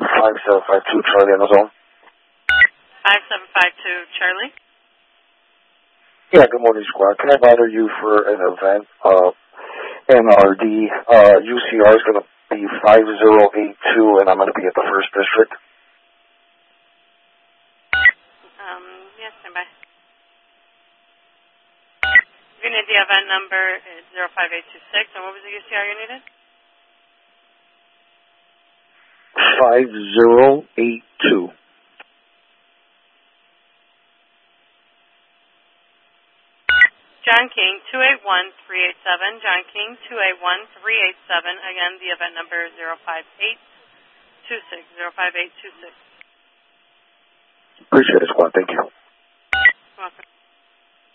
5752 Charlie on the zone. 5752 Charlie. Yeah, good morning, squad. Can I bother you for an event? NRD, UCR is going to be 5082, and I'm going to be at the 1st District. Yes, stand by. You need the event number is 05826, and what was the UCR you needed? 5082. John King, 281387. John King, 281387. Again, the event number is 05826. 05826. Appreciate it, squad. Thank you. Welcome.